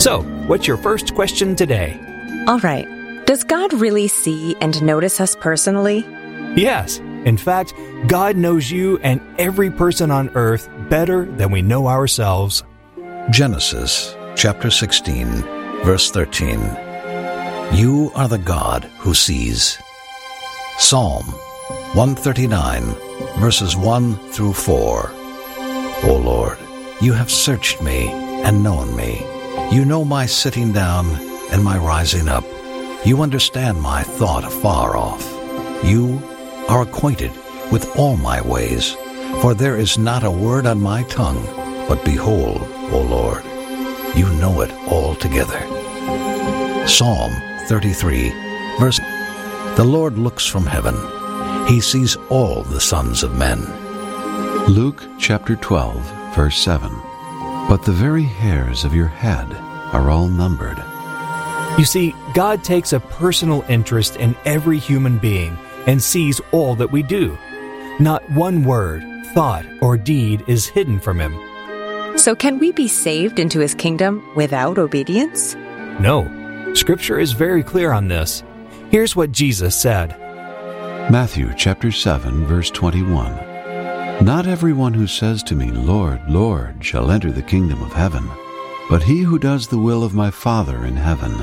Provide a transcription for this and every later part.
So, what's your first question today? All right. Does God really see and notice us personally? Yes. In fact, God knows you and every person on earth better than we know ourselves. Genesis chapter 16, verse 13. You are the God who sees. Psalm 139, verses 1 through 4. O Lord, you have searched me and known me. You know my sitting down and my rising up. You understand my thought afar off. You are acquainted with all my ways, for there is not a word on my tongue. But behold, O Lord, you know it altogether. Psalm 33, verse. The Lord looks from heaven. He sees all the sons of men. Luke chapter 12, verse 7. But the very hairs of your head are all numbered. You see, God takes a personal interest in every human being and sees all that we do. Not one word, thought, or deed is hidden from Him. So can we be saved into His kingdom without obedience? No. Scripture is very clear on this. Here's what Jesus said. Matthew chapter 7, verse 21. Not everyone who says to me, Lord, Lord, shall enter the kingdom of heaven, but he who does the will of my Father in heaven.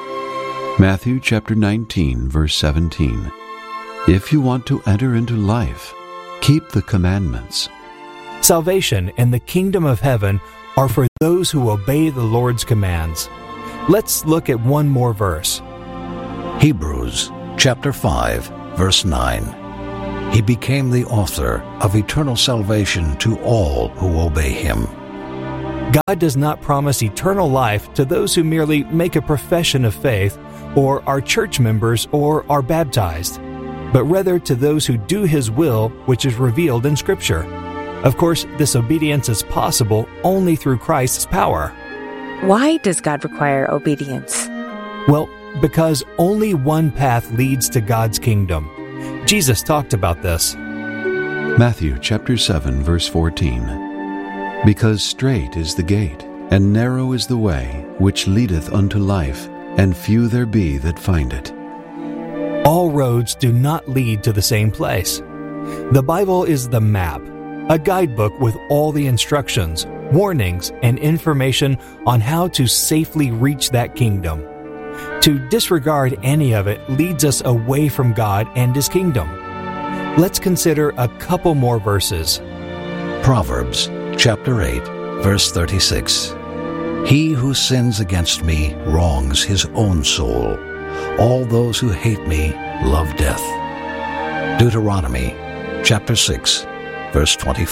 Matthew chapter 19, verse 17. If you want to enter into life, keep the commandments. Salvation and the kingdom of heaven are for those who obey the Lord's commands. Let's look at one more verse. Hebrews chapter 5, verse 9. He became the author of eternal salvation to all who obey Him. God does not promise eternal life to those who merely make a profession of faith or are church members or are baptized, but rather to those who do His will, which is revealed in Scripture. Of course, this obedience is possible only through Christ's power. Why does God require obedience? Well, because only one path leads to God's kingdom. Jesus talked about this. Matthew chapter 7, verse 14. Because strait is the gate, and narrow is the way, which leadeth unto life, and few there be that find it. All roads do not lead to the same place. The Bible is the map, a guidebook with all the instructions, warnings, and information on how to safely reach that kingdom. To disregard any of it leads us away from God and His kingdom. Let's consider a couple more verses. Proverbs chapter 8, verse 36. He who sins against me wrongs his own soul. All those who hate me love death. Deuteronomy chapter 6, verse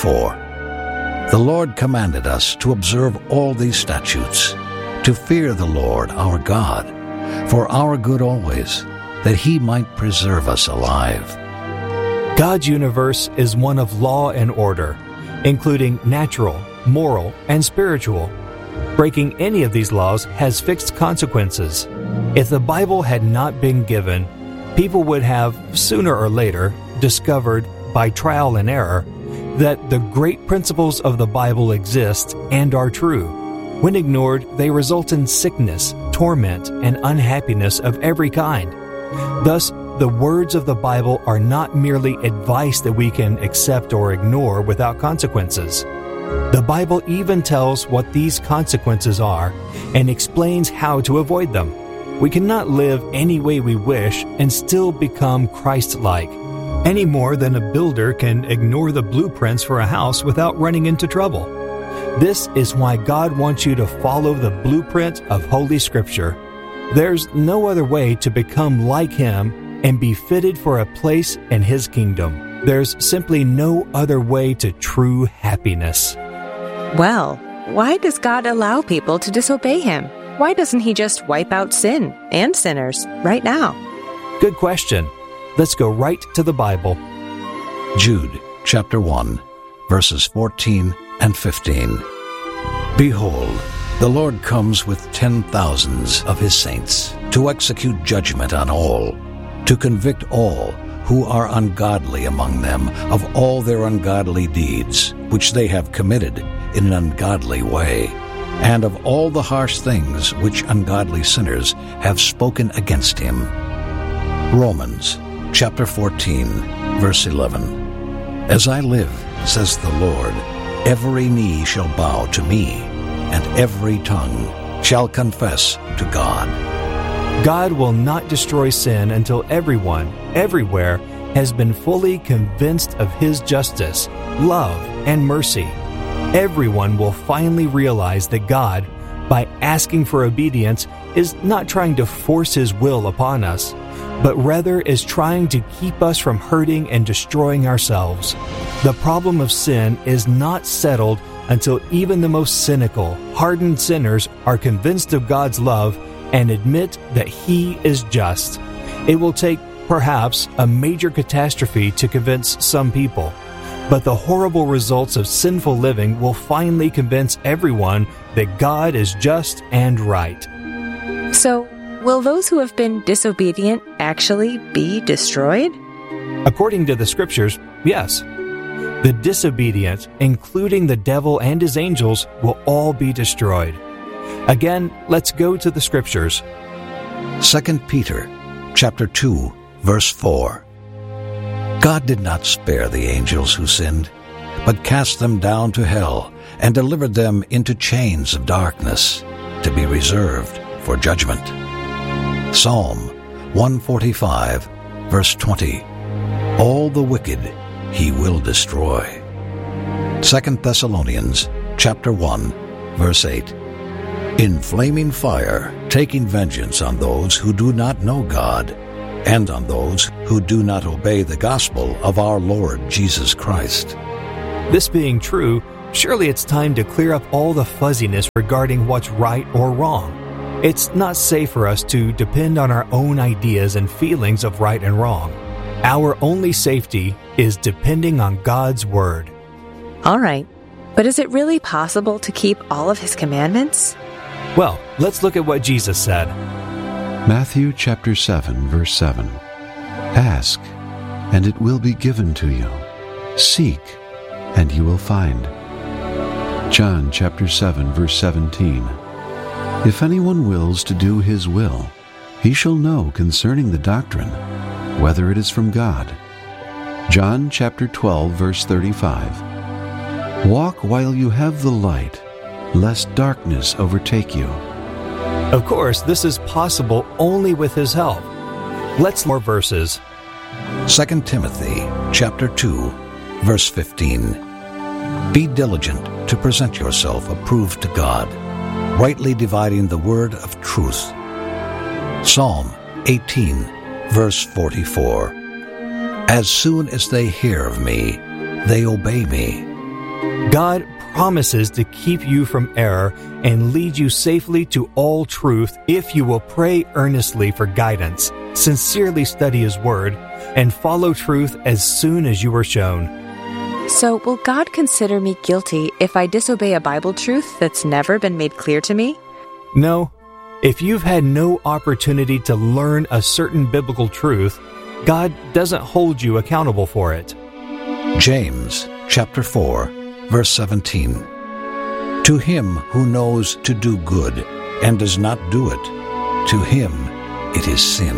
24. The Lord commanded us to observe all these statutes, to fear the Lord our God, for our good always, that He might preserve us alive. God's universe is one of law and order, including natural, moral, and spiritual. Breaking any of these laws has fixed consequences. If the Bible had not been given, people would have, sooner or later, discovered, by trial and error, that the great principles of the Bible exist and are true. When ignored, they result in sickness, torment, and unhappiness of every kind. Thus, the words of the Bible are not merely advice that we can accept or ignore without consequences. The Bible even tells what these consequences are and explains how to avoid them. We cannot live any way we wish and still become Christ-like, any more than a builder can ignore the blueprints for a house without running into trouble. This is why God wants you to follow the blueprint of Holy Scripture. There's no other way to become like Him and be fitted for a place in His kingdom. There's simply no other way to true happiness. Well, why does God allow people to disobey Him? Why doesn't He just wipe out sin and sinners right now? Good question. Let's go right to the Bible. Jude chapter 1, verses 14 and 15. Behold, the Lord comes with 10,000s of His saints to execute judgment on all, to convict all who are ungodly among them of all their ungodly deeds, which they have committed in an ungodly way, and of all the harsh things which ungodly sinners have spoken against him. Romans chapter 14, verse 11. As I live, says the Lord, every knee shall bow to me, and every tongue shall confess to God. God will not destroy sin until everyone, everywhere, has been fully convinced of His justice, love, and mercy. Everyone will finally realize that God, by asking for obedience, is not trying to force His will upon us, but rather is trying to keep us from hurting and destroying ourselves. The problem of sin is not settled until even the most cynical, hardened sinners are convinced of God's love and admit that He is just. It will take, perhaps, a major catastrophe to convince some people, but the horrible results of sinful living will finally convince everyone that God is just and right. So, will those who have been disobedient actually be destroyed? According to the Scriptures, yes. The disobedient, including the devil and his angels, will all be destroyed. Again, let's go to the Scriptures. 2 Peter chapter 2, verse 4. God did not spare the angels who sinned, but cast them down to hell and delivered them into chains of darkness to be reserved for judgment. Psalm 145, verse 20. All the wicked He will destroy. 2 Thessalonians chapter 1, verse 8. In flaming fire, taking vengeance on those who do not know God, and on those who do not obey the gospel of our Lord Jesus Christ. This being true, surely it's time to clear up all the fuzziness regarding what's right or wrong. It's not safe for us to depend on our own ideas and feelings of right and wrong. Our only safety is depending on God's Word. All right, but is it really possible to keep all of His commandments? Well, let's look at what Jesus said. Matthew chapter 7, verse 7. Ask, and it will be given to you. Seek, and you will find. John chapter 7, verse 17. If anyone wills to do his will, he shall know concerning the doctrine, whether it is from God. John chapter 12, verse 35. Walk while you have the light, lest darkness overtake you. Of course, this is possible only with His help. Let's more verses. 2 Timothy chapter 2, verse 15. Be diligent to present yourself approved to God, rightly dividing the word of truth. Psalm 18, verse 44. As soon as they hear of me, they obey me. God promises to keep you from error and lead you safely to all truth if you will pray earnestly for guidance, sincerely study His Word, and follow truth as soon as you are shown. So, will God consider me guilty if I disobey a Bible truth that's never been made clear to me? No. If you've had no opportunity to learn a certain biblical truth, God doesn't hold you accountable for it. James chapter 4, verse 17. To him who knows to do good and does not do it, to him it is sin.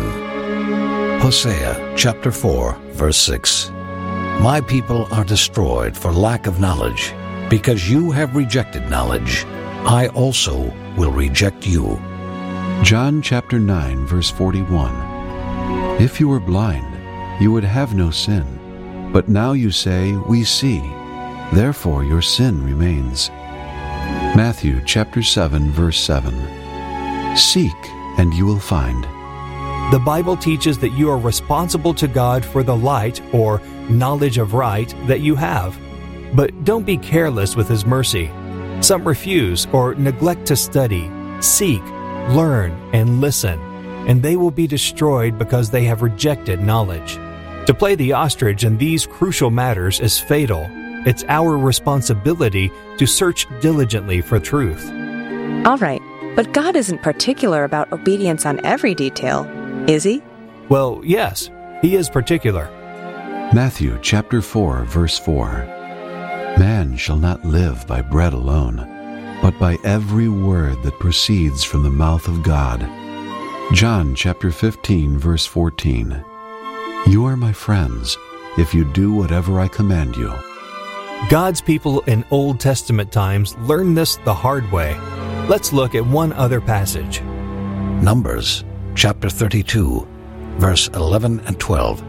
Hosea chapter 4, verse 6. My people are destroyed for lack of knowledge. Because you have rejected knowledge, I also will reject you. John chapter 9, verse 41. If you were blind, you would have no sin. But now you say, we see. Therefore your sin remains. Matthew chapter 7, verse 7. Seek, and you will find. The Bible teaches that you are responsible to God for the light, or knowledge of right, that you have. But don't be careless with His mercy. Some refuse or neglect to study, seek, learn, and listen, and they will be destroyed because they have rejected knowledge. To play the ostrich in these crucial matters is fatal. It's our responsibility to search diligently for truth. All right, but God isn't particular about obedience on every detail, is He? Well, yes, He is particular. Matthew chapter 4, verse 4. Man shall not live by bread alone, but by every word that proceeds from the mouth of God. John chapter 15, verse 14. You are my friends, if you do whatever I command you. God's people in Old Testament times learned this the hard way. Let's look at one other passage. Numbers chapter 32, verse 11 and 12.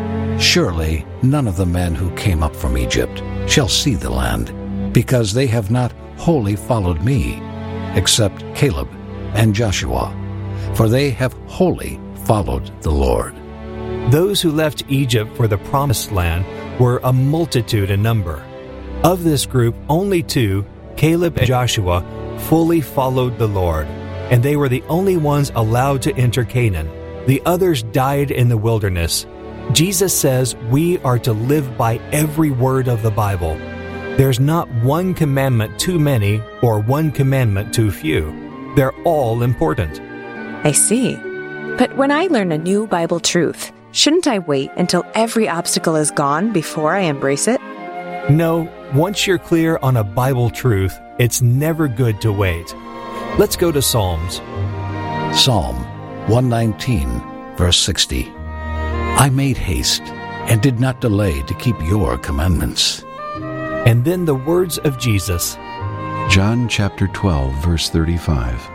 Surely none of the men who came up from Egypt shall see the land, because they have not wholly followed me, except Caleb and Joshua, for they have wholly followed the Lord. Those who left Egypt for the Promised Land were a multitude in number. Of this group, only 2, Caleb and Joshua, fully followed the Lord, and they were the only ones allowed to enter Canaan. The others died in the wilderness. Jesus says we are to live by every word of the Bible. There's not one commandment too many or one commandment too few. They're all important. I see. But when I learn a new Bible truth, shouldn't I wait until every obstacle is gone before I embrace it? No, once you're clear on a Bible truth, it's never good to wait. Let's go to Psalms. Psalm 119, verse 60. I made haste and did not delay to keep your commandments. And then the words of Jesus. John chapter 12, verse 35.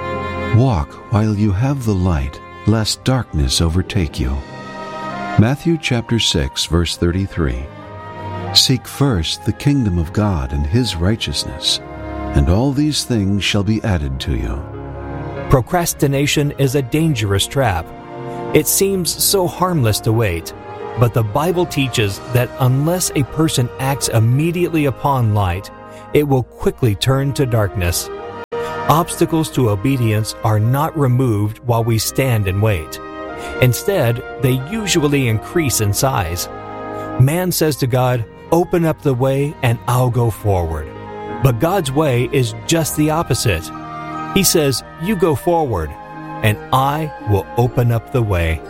Walk while you have the light, lest darkness overtake you. Matthew chapter 6, verse 33. Seek first the kingdom of God and His righteousness, and all these things shall be added to you. Procrastination is a dangerous trap. It seems so harmless to wait, but the Bible teaches that unless a person acts immediately upon light, it will quickly turn to darkness. Obstacles to obedience are not removed while we stand and wait. Instead, they usually increase in size. Man says to God, "Open up the way and I'll go forward." But God's way is just the opposite. He says, "You go forward, and I will open up the way."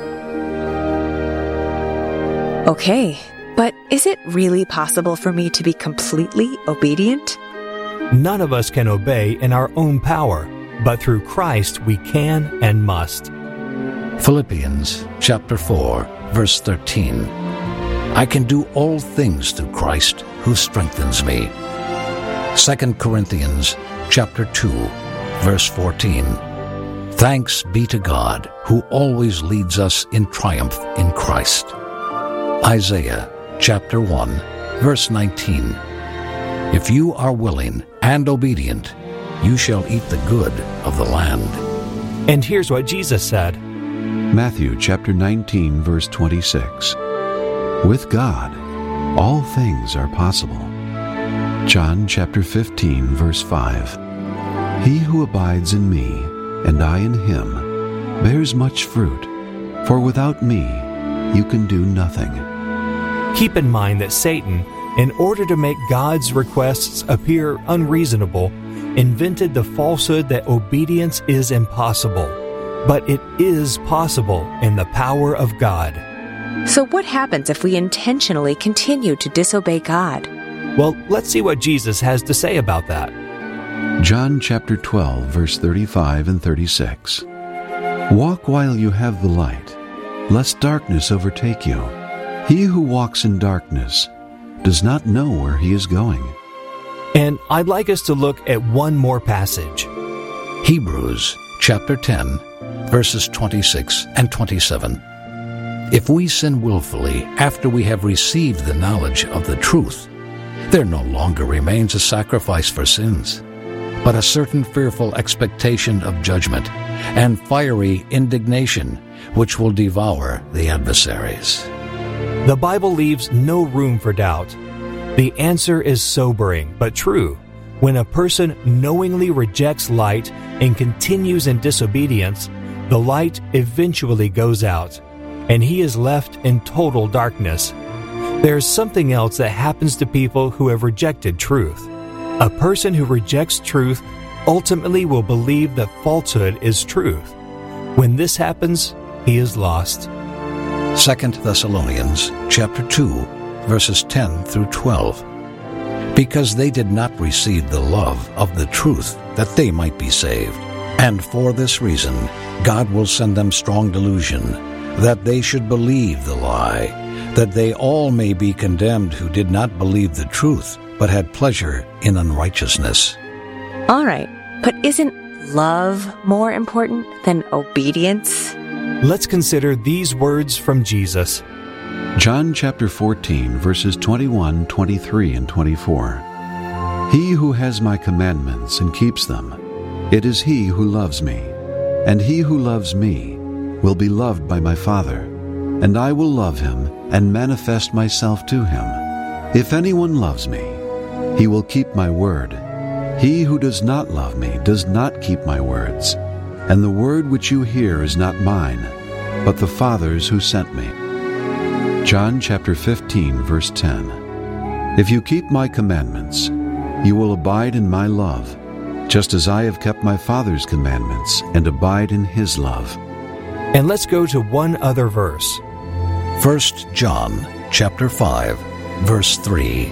Okay, but is it really possible for me to be completely obedient? None of us can obey in our own power, but through Christ we can and must. Philippians chapter 4, verse 13. I can do all things through Christ who strengthens me. 2 Corinthians chapter 2, verse 14. Thanks be to God who always leads us in triumph in Christ. Isaiah chapter 1, verse 19. If you are willing and obedient, you shall eat the good of the land. And here's what Jesus said. Matthew chapter 19, verse 26. With God, all things are possible. John chapter 15, verse 5. He who abides in me, and I in him, bears much fruit, for without me you can do nothing. Keep in mind that Satan, in order to make God's requests appear unreasonable, invented the falsehood that obedience is impossible. But it is possible in the power of God. So what happens if we intentionally continue to disobey God? Well, let's see what Jesus has to say about that. John chapter 12, verse 35 and 36. Walk while you have the light, lest darkness overtake you. He who walks in darkness does not know where he is going. And I'd like us to look at one more passage. Hebrews chapter 10, verses 26 and 27. If we sin willfully after we have received the knowledge of the truth, there no longer remains a sacrifice for sins, but a certain fearful expectation of judgment and fiery indignation which will devour the adversaries. The Bible leaves no room for doubt. The answer is sobering but true. When a person knowingly rejects light and continues in disobedience, the light eventually goes out, and he is left in total darkness. There's something else that happens to people who have rejected truth. A person who rejects truth ultimately will believe that falsehood is truth. When this happens, he is lost. 2 Thessalonians chapter 2, verses 10 through 12. because they did not receive the love of the truth that they might be saved. And for this reason, God will send them strong delusion, that they should believe the lie, that they all may be condemned who did not believe the truth, but had pleasure in unrighteousness. All right, but isn't love more important than obedience? Let's consider these words from Jesus. John chapter 14, verses 21, 23, and 24. He who has my commandments and keeps them, it is he who loves me. And he who loves me will be loved by my Father, and I will love him and manifest myself to him. If anyone loves me, he will keep my word. He who does not love me does not keep my words. And the word which you hear is not mine, but the Father's who sent me. John chapter 15, verse 10. If you keep my commandments, you will abide in my love, just as I have kept my Father's commandments and abide in his love. And let's go to one other verse. 1 John chapter 5, verse 3.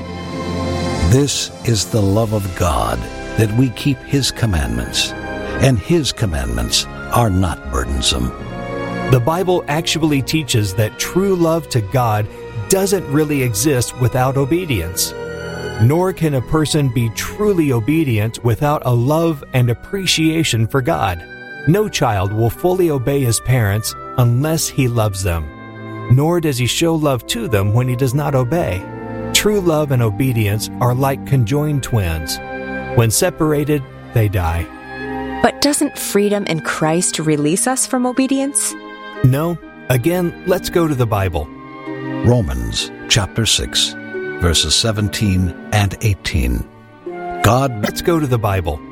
This is the love of God, that we keep his commandments, and his commandments are not burdensome. The Bible actually teaches that true love to God doesn't really exist without obedience. Nor can a person be truly obedient without a love and appreciation for God. No child will fully obey his parents unless he loves them. Nor does he show love to them when he does not obey. True love and obedience are like conjoined twins. When separated, they die. But doesn't freedom in Christ release us from obedience? No. Again, let's go to the Bible. Romans chapter 6, verses 17 and 18. Let's go to the Bible.